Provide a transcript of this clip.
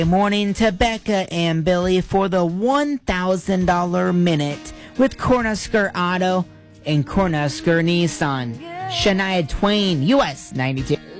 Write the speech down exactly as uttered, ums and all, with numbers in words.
Good morning to Becca and Billy for the one thousand dollars minute with Cornhusker Auto and Cornhusker Nissan. Shania Twain, U S ninety-two.